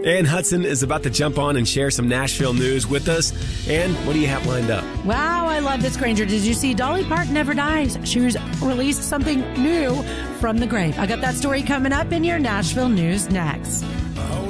Ann Hudson is about to jump on and share some Nashville news with us. Ann, what do you have lined up? Wow, I love this, Granger. Did you see Dolly Parton never dies? She's released something new from the grave. I got that story coming up in your Nashville news next.